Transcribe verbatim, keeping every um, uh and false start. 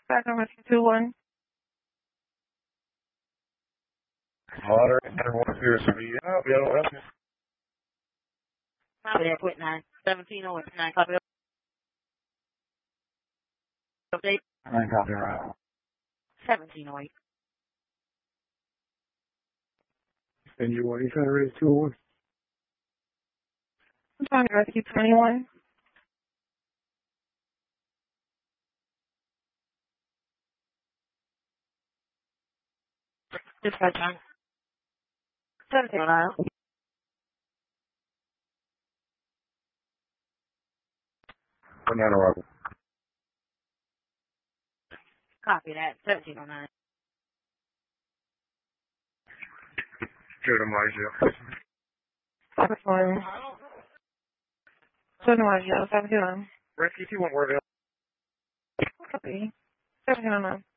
Back on rescue two one. Water, everyone appears to be out. Yo, that's Copy that, quick nine. seventeen oh nine, copy that. Update. nine copy, right. seventeen oh eight. And you want, you trying to raise two oh one? I'm trying to rescue twenty-one. Dispatch on. seventeen oh nine. Banana arrival. Copy that, seventeen oh nine. Sure, them lights, yeah. Copy for seven one zero seven two one. Rescue two one, where available. Copy. seventeen oh nine.